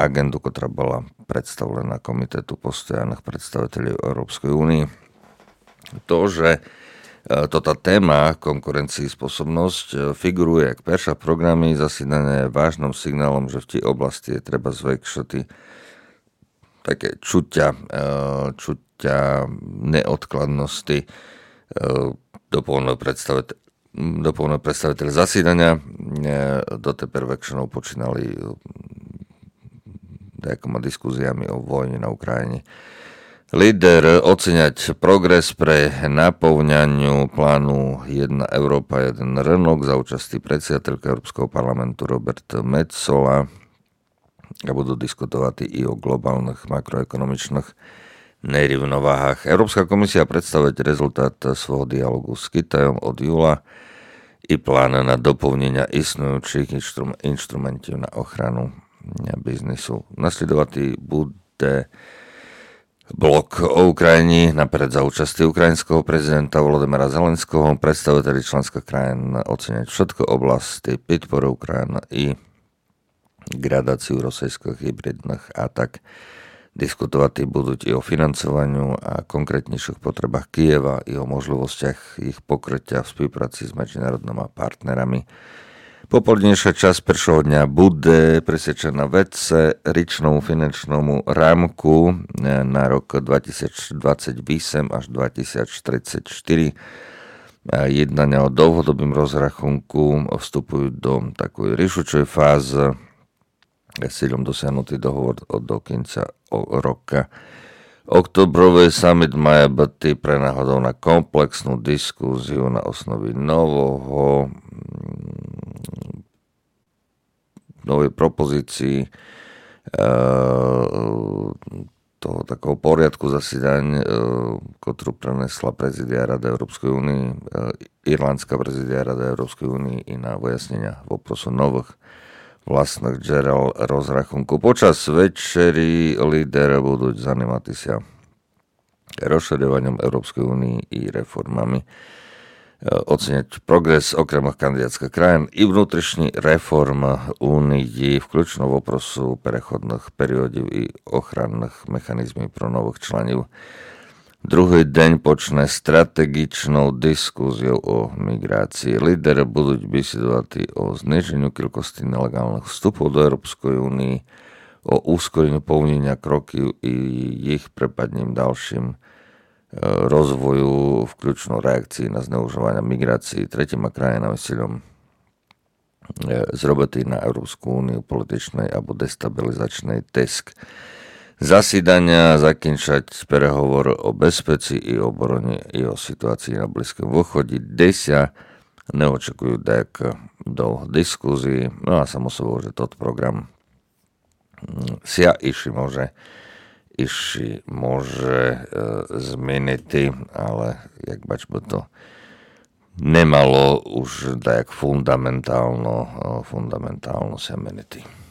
agendu, ktorá bola predstavená Komitetu postojaných predstaviteľov Európskej únie. To, že tá téma konkurencieschopnosť figuruje jak perša v programy zasídania je vážnym signálom, že v tej oblasti je treba zväčšiť také čuťa neodkladnosti dopoľného predstaviteľ zasídania. Doteper väčšinou počínali nejakými diskuziami o vojne na Ukrajine. Líder oceňať progres pre naplňaniu plánu 1 Európa, 1 rynok za účasti predsedateľka Európskeho parlamentu Robert Metsola a budú diskutovať i o globálnych makroekonomičných nerovnováhách. Európska komisia predstaviť rezultát svojho dialogu s Kitajom od júla i plán na doplnenia istujúcich inštrumentov na ochranu biznisu. Nasledovať bude blok o Ukrajini, napred za účasti ukrajinského prezidenta Volodymyra Zelenského, predstaviteľi členských krajín oceniať všetko oblasti podporu Ukrajiny i gradáciu rosijských hybridných atak. Diskutovať budú i o financovaniu a konkrétnejších potrebách Kyjeva i o možnostiach ich pokrytia v spolupráci s medzinárodnými partnerami. Popoludnejšia časť prvého dňa bude presvedčená vedce ričnému finančnému rámku na rok 2028 až 2034. Jednania o dlhodobým rozrachunku vstupujú do takej riešučej fázy s cieľom dosiahnutý dohovor do konca roka. Oktobrový summit má byť prenáhodou na komplexnú diskuziu na osnovi novej propozícii toho takého poriadku zasídaň, ktorú prenesla prezidia Rady Európskej únie, Irlandská prezidia Rady Európskej únie i na vyjasnenia voprosu nových vlastných džerel rozrachunku. Počas večeri líder budú zanímať sa rozširovaním Európskej únie i reformami. Oceniať progres okrem kandidátskych krajín i vnútrišní reform únii, vključno voprosu prechodných periódov i ochranných mechanizmov pro nových členov. Druhý deň počne strategičnou diskuziou o migrácii. Líder budú bisedovať o zniženiu veľkosti nelegálnych vstupov do Európskej únie, o uskoreniu plnenia kroky i ich prepadním ďalším rozvoju, vključno reakcii na zneužívanie migrácií tretíma krajinami cieľom zrobiť na Európsku úniu političnej alebo destabilizačnej tesk. Zasídania zakončiť prehovor o bezpečí i obrane i o situácii na Blízkom východe. Desia neočakujú tak do diskuzii. No a samozrejme, že toto program si môže zmeniť, ale jak bač by to nemalo už tak fundamentálno sa meniť.